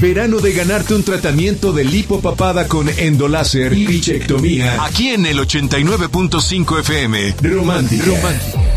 Verano de ganarte un tratamiento de lipopapada con endoláser y bichectomía. Aquí en el 89.5 FM. Romántica.